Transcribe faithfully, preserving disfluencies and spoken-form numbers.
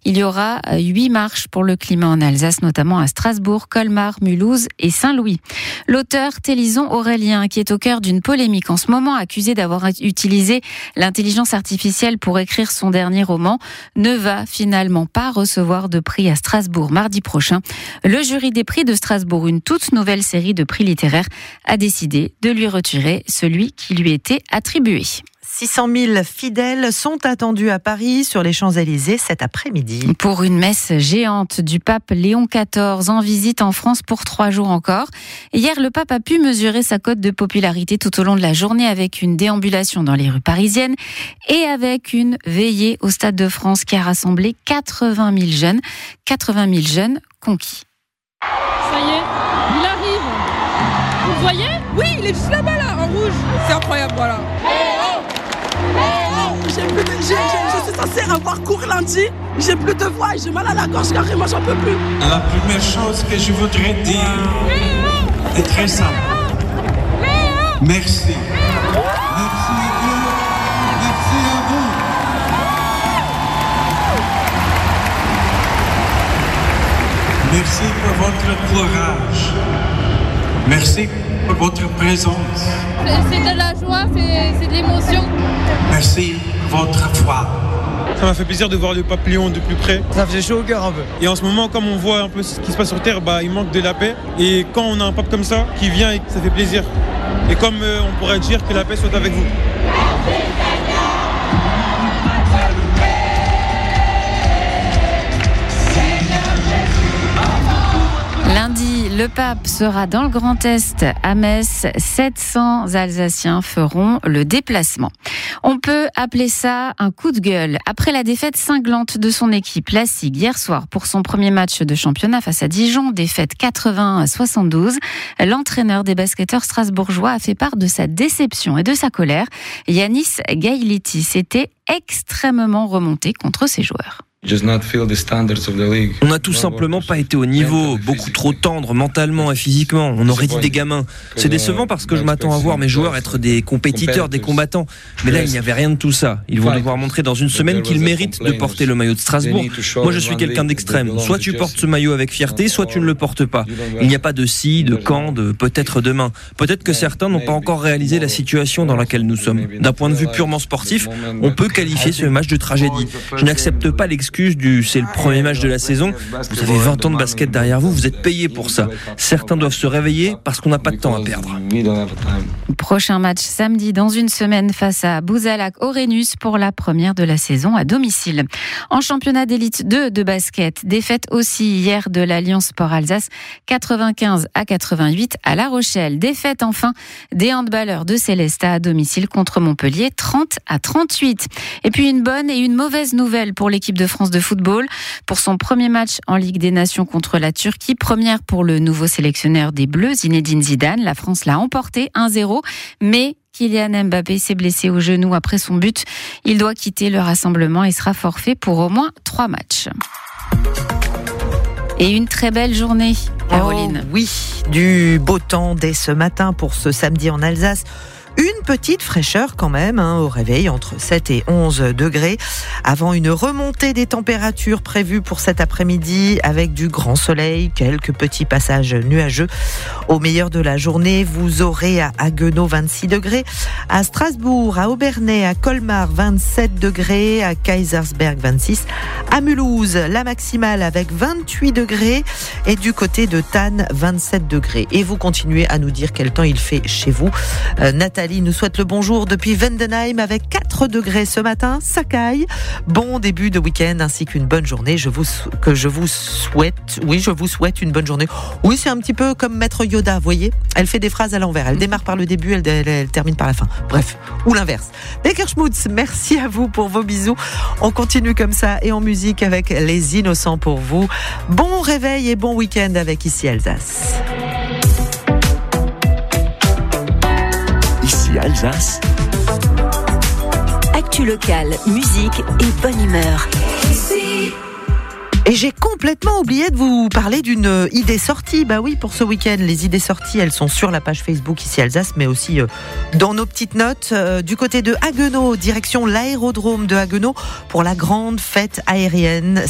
Il y aura huit marches pour le climat en Alsace, notamment à Strasbourg, Colmar, Mulhouse et Saint-Louis. L'auteur Télison Aurélien, qui est au cœur d'une polémique en ce moment, accusé d'avoir utilisé l'intelligence artificielle pour écrire son dernier roman, ne va finalement pas recevoir de prix à Strasbourg mardi prochain. Le jury des prix de Strasbourg, une toute nouvelle série de prix littéraires, a décidé de lui retirer celui qui lui était attribué. six cent mille fidèles sont attendus à Paris sur les Champs-Élysées cet après-midi. Pour une messe géante du pape Léon quatorze en visite en France pour trois jours encore. Hier, le pape a pu mesurer sa cote de popularité tout au long de la journée avec une déambulation dans les rues parisiennes et avec une veillée au Stade de France qui a rassemblé quatre-vingt mille jeunes. quatre-vingt mille jeunes conquis. Ça y est, il arrive. Vous voyez ? Oui, il est juste là-bas, là, en rouge. C'est incroyable, voilà. J'ai plus de, j'ai, j'ai, je suis censée avoir cours lundi, j'ai plus de voix et j'ai mal à la gorge carrément, j'en peux plus. La première chose que je voudrais dire est très simple. Merci. Merci à Dieu. Merci à vous. Merci pour votre courage. Merci pour votre présence. C'est de la joie, c'est, c'est de l'émotion. Merci pour votre foi. Ça m'a fait plaisir de voir le pape Léon de plus près. Ça faisait chaud au cœur un peu. Et en ce moment, comme on voit un peu ce qui se passe sur Terre, bah, il manque de la paix. Et quand on a un pape comme ça, qui vient, et ça fait plaisir. Et comme euh, on pourrait dire que la paix soit avec vous. Lundi, le pape sera dans le Grand Est à Metz. sept cents Alsaciens feront le déplacement. On peut appeler ça un coup de gueule. Après la défaite cinglante de son équipe, la S I G, hier soir pour son premier match de championnat face à Dijon, défaite quatre-vingts à soixante-douze, l'entraîneur des basketteurs strasbourgeois a fait part de sa déception et de sa colère. Yanis Gailiti s'était extrêmement remonté contre ses joueurs. On n'a tout simplement pas été au niveau, beaucoup trop tendre mentalement et physiquement. On aurait dit des gamins. C'est décevant parce que je m'attends à voir mes joueurs être des compétiteurs, des combattants. Mais là, il n'y avait rien de tout ça. Ils vont devoir montrer dans une semaine qu'ils méritent de porter le maillot de Strasbourg. Moi, je suis quelqu'un d'extrême. Soit tu portes ce maillot avec fierté, soit tu ne le portes pas. Il n'y a pas de si, de quand, de peut-être demain. Peut-être que certains n'ont pas encore réalisé la situation dans laquelle nous sommes. D'un point de vue purement sportif, on peut qualifier ce match de tragédie. Je n'accepte pas l'excuse du c'est le premier match de la saison. Vous avez vingt ans de basket derrière vous, vous êtes payés pour ça. Certains doivent se réveiller parce qu'on n'a pas de temps à perdre. Prochain match samedi dans une semaine face à Bouzalac-Orénus pour la première de la saison à domicile. En championnat d'élite deux de basket, défaite aussi hier de l'Alliance Sport Alsace, quatre-vingt-quinze à quatre-vingt-huit à La Rochelle. Défaite enfin des handballeurs de Célestat à domicile contre Montpellier, trente à trente-huit. Et puis une bonne et une mauvaise nouvelle pour l'équipe de France de football. Pour son premier match en Ligue des Nations contre la Turquie, première pour le nouveau sélectionneur des Bleus, Zinedine Zidane, la France l'a emporté un zéro, mais Kylian Mbappé s'est blessé au genou après son but. Il doit quitter le rassemblement et sera forfait pour au moins trois matchs. Et une très belle journée, Caroline. Oh, oui, du beau temps dès ce matin pour ce samedi en Alsace. Une petite fraîcheur quand même hein, au réveil, entre sept et onze degrés, avant une remontée des températures prévues pour cet après-midi avec du grand soleil, quelques petits passages nuageux. Au meilleur de la journée, vous aurez à Haguenau vingt-six degrés, à Strasbourg, à Obernai, à Colmar vingt-sept degrés, à Kaisersberg vingt-six, à Mulhouse, la maximale avec vingt-huit degrés et du côté de Thann vingt-sept degrés. Et vous continuez à nous dire quel temps il fait chez vous. Euh, Nathalie nous souhaite le bonjour depuis Vendenheim avec quatre degrés ce matin, ça caille. Bon début de week-end ainsi qu'une bonne journée. Je vous, que je vous souhaite, oui, je vous souhaite une bonne journée. Oui, c'est un petit peu comme Maître Yoda, vous voyez. Elle fait des phrases à l'envers. Elle démarre par le début, elle, elle, elle termine par la fin. Bref, ou l'inverse. Becker Schmutz, merci à vous pour vos bisous. On continue comme ça et en musique avec Les Innocents pour vous. Bon réveil et bon week-end avec Ici Alsace. Ici Alsace. Actu locale, musique et bonne humeur. Et j'ai complètement oublié de vous parler d'une idée sortie. Bah oui, pour ce week-end, les idées sorties, elles sont sur la page Facebook Ici Alsace, mais aussi euh, dans nos petites notes. Euh, du côté de Haguenau, direction l'aérodrome de Haguenau pour la grande fête aérienne.